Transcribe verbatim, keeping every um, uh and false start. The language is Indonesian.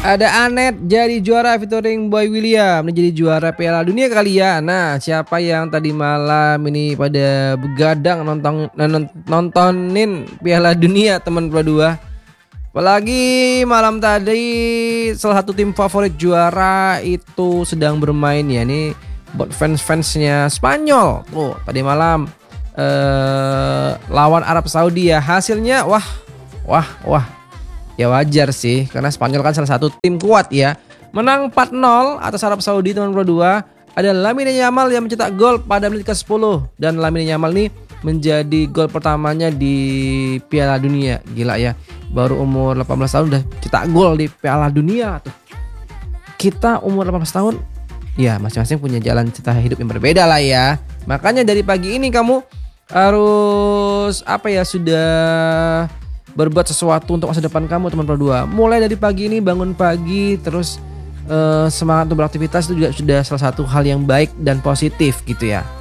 Ada Anet jadi juara featuring Boy William. Ini jadi juara Piala Dunia kali ya. Nah, siapa yang tadi malam ini pada begadang nonton non- nontonin Piala Dunia teman Pro dua. Apalagi malam tadi salah satu tim favorit juara itu sedang bermain ya. Ini buat fans-fansnya Spanyol. Tuh, tadi malam eh, lawan Arab Saudi ya. Hasilnya wah, wah, wah. Ya wajar sih, karena Spanyol kan salah satu tim kuat ya. Menang empat nol atas Arab Saudi teman Pro dua. Ada Lamine Yamal yang mencetak gol pada menit ke sepuluh. Dan Lamine Yamal ini menjadi gol pertamanya di Piala Dunia. Gila ya, baru umur delapan belas tahun udah cetak gol di Piala Dunia tuh. Kita umur delapan belas tahun, ya masing-masing punya jalan cerita hidup yang berbeda lah ya. Makanya dari pagi ini kamu harus apa ya, sudah berbuat sesuatu untuk masa depan kamu teman Pro dua. Mulai dari pagi ini bangun pagi terus eh, semangat untuk beraktivitas itu juga sudah salah satu hal yang baik dan positif gitu ya.